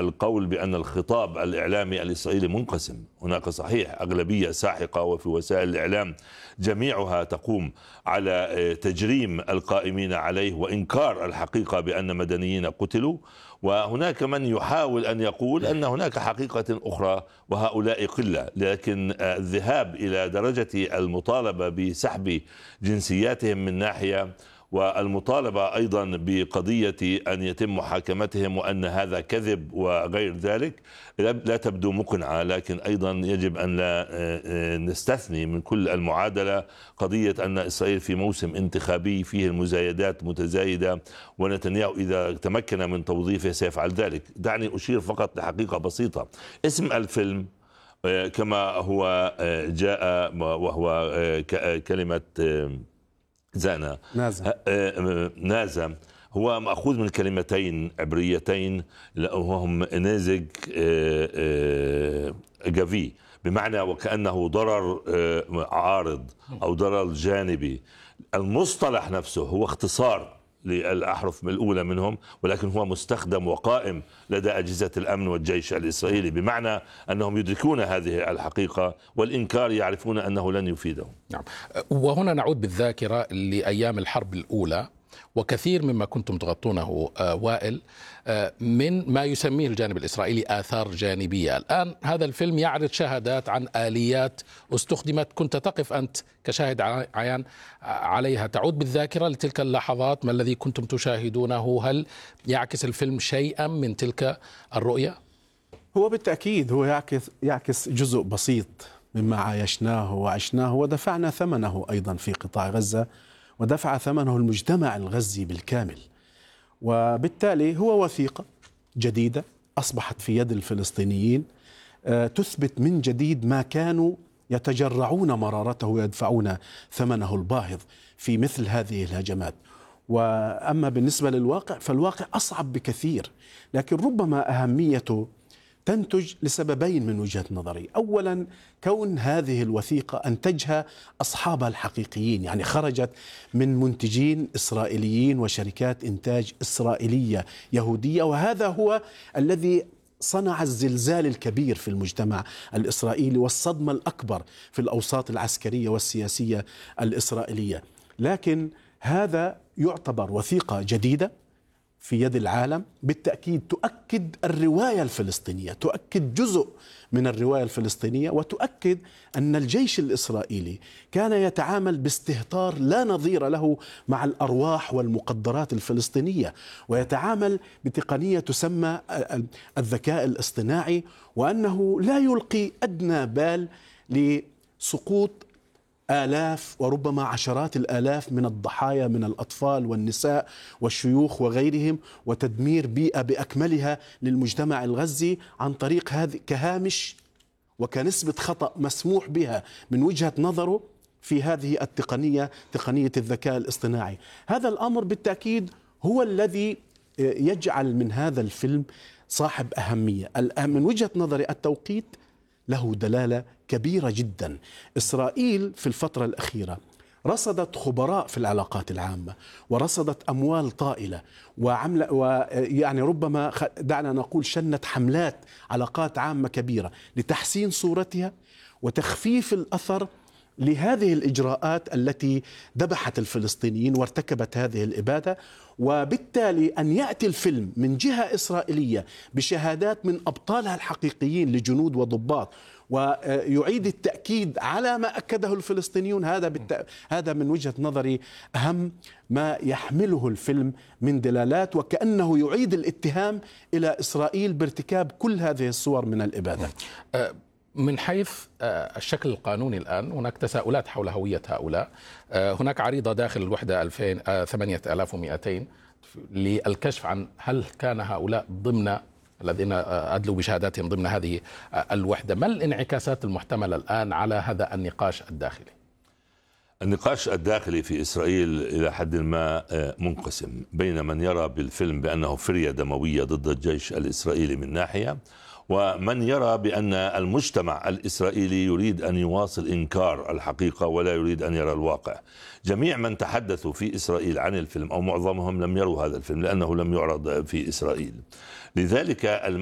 القول بأن الخطاب الإعلامي الإسرائيلي منقسم. هناك صحيح أغلبية ساحقة وفي وسائل الإعلام جميعها تقوم على تجريم القائمين عليه وإنكار الحقيقة بأن مدنيين قتلوا، وهناك من يحاول أن يقول أن هناك حقيقة أخرى وهؤلاء قلة. لكن الذهاب إلى درجة المطالبة بسحب جنسياتهم من ناحية، والمطالبة أيضا بقضية أن يتم محاكمتهم وأن هذا كذب وغير ذلك، لا تبدو مقنعة. لكن أيضا يجب أن لا نستثني من كل المعادلة قضية أن إسرائيل في موسم انتخابي فيه المزايدات متزايدة، ونتنياهو إذا تمكن من توظيفه سيفعل ذلك. دعني أشير فقط لحقيقة بسيطة. اسم الفيلم كما هو جاء وهو كلمة نازا هو مأخوذ من كلمتين عبريتين وهم نازج جافي، بمعنى وكأنه ضرر عارض أو ضرر جانبي. المصطلح نفسه هو اختصار للأحرف الأولى منهم، ولكن هو مستخدم وقائم لدى أجهزة الأمن والجيش الإسرائيلي، بمعنى أنهم يدركون هذه الحقيقة والإنكار يعرفون أنه لن يفيدهم. نعم. وهنا نعود بالذاكرة لأيام الحرب الأولى، وكثير مما كنتم تغطونه وائل من ما يسميه الجانب الإسرائيلي آثار جانبية. الآن هذا الفيلم يعرض شهادات عن آليات استخدمت، كنت تقف أنت كشاهد عيان عليها. تعود بالذاكرة لتلك اللحظات، ما الذي كنتم تشاهدونه؟ هل يعكس الفيلم شيئا من تلك الرؤية؟ هو بالتأكيد هو يعكس جزء بسيط مما عايشناه وعشناه ودفعنا ثمنه أيضا في قطاع غزة، ودفع ثمنه المجتمع الغزي بالكامل. وبالتالي هو وثيقة جديدة أصبحت في يد الفلسطينيين تثبت من جديد ما كانوا يتجرعون مرارته ويدفعون ثمنه الباهظ في مثل هذه الهجمات. وأما بالنسبة للواقع فالواقع أصعب بكثير، لكن ربما أهميته تنتج لسببين من وجهة نظري. أولا، كون هذه الوثيقة أنتجها أصحابها الحقيقيين، يعني خرجت من منتجين إسرائيليين وشركات إنتاج إسرائيلية يهودية، وهذا هو الذي صنع الزلزال الكبير في المجتمع الإسرائيلي والصدمة الأكبر في الأوساط العسكرية والسياسية الإسرائيلية. لكن هذا يعتبر وثيقة جديدة في يد العالم، بالتأكيد تؤكد الرواية الفلسطينية، تؤكد جزء من الرواية الفلسطينية، وتؤكد أن الجيش الإسرائيلي كان يتعامل باستهتار لا نظير له مع الأرواح والمقدرات الفلسطينية، ويتعامل بتقنية تسمى الذكاء الاصطناعي، وأنه لا يلقي أدنى بال لسقوط آلاف وربما عشرات الآلاف من الضحايا من الأطفال والنساء والشيوخ وغيرهم، وتدمير بيئة بأكملها للمجتمع الغزي عن طريق هذه كهامش وكنسبة خطأ مسموح بها من وجهة نظره في هذه التقنية، تقنية الذكاء الاصطناعي. هذا الأمر بالتأكيد هو الذي يجعل من هذا الفيلم صاحب أهمية. من وجهة نظري التوقيت له دلالة كبيرة جدا. إسرائيل في الفترة الأخيرة رصدت خبراء في العلاقات العامة، ورصدت أموال طائلة، ويعني ربما دعنا نقول شنت حملات علاقات عامة كبيرة لتحسين صورتها وتخفيف الأثر لهذه الإجراءات التي ذبحت الفلسطينيين وارتكبت هذه الإبادة. وبالتالي أن يأتي الفيلم من جهة إسرائيلية بشهادات من أبطالها الحقيقيين لجنود وضباط، ويعيد التأكيد على ما أكده الفلسطينيون، هذا من وجهة نظري أهم ما يحمله الفيلم من دلالات، وكأنه يعيد الاتهام إلى إسرائيل بارتكاب كل هذه الصور من الإبادة. من حيث الشكل القانوني الآن هناك تساؤلات حول هوية هؤلاء. هناك عريضة داخل الوحدة 8200 للكشف عن هل كان هؤلاء ضمن الذين أدلوا بشهاداتهم ضمن هذه الوحدة. ما الانعكاسات المحتملة الآن على هذا النقاش الداخلي؟ النقاش الداخلي في إسرائيل إلى حد ما منقسم بين من يرى بالفيلم بأنه فرية دموية ضد الجيش الإسرائيلي من ناحية، ومن يرى بأن المجتمع الإسرائيلي يريد أن يواصل إنكار الحقيقة ولا يريد أن يرى الواقع. جميع من تحدثوا في إسرائيل عن الفيلم أو معظمهم لم يروا هذا الفيلم لأنه لم يعرض في إسرائيل. لذلك